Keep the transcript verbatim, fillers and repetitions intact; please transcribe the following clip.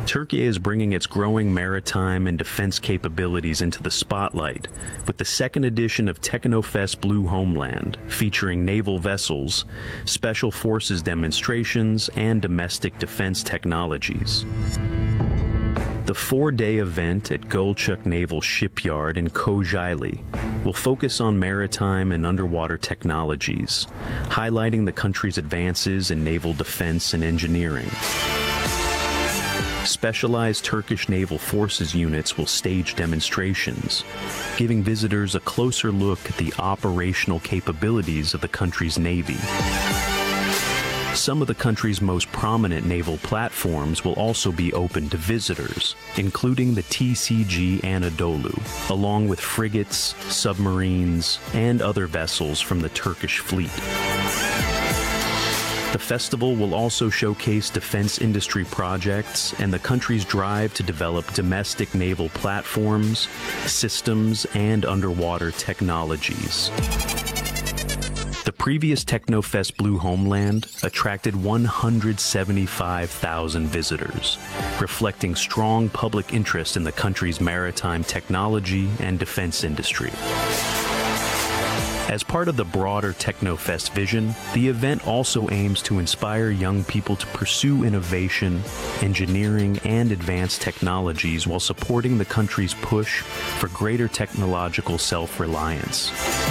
Turkey is bringing its growing maritime and defense capabilities into the spotlight with the second edition of Technofest Blue Homeland, featuring naval vessels, special forces demonstrations, and domestic defense technologies. The four-day event at Gulchuk Naval Shipyard in Kocaeli will focus on maritime and underwater technologies, highlighting the country's advances in naval defense and engineering. Specialized Turkish Naval Forces units will stage demonstrations, giving visitors a closer look at the operational capabilities of the country's Navy. Some of the country's most prominent naval platforms will also be open to visitors, including the T C G Anadolu, along with frigates, submarines, and other vessels from the Turkish fleet. The festival will also showcase defense industry projects and the country's drive to develop domestic naval platforms, systems, and underwater technologies. The previous Technofest Blue Homeland attracted one hundred seventy-five thousand visitors, reflecting strong public interest in the country's maritime technology and defense industry. As part of the broader Technofest vision, the event also aims to inspire young people to pursue innovation, engineering, and advanced technologies while supporting the country's push for greater technological self-reliance.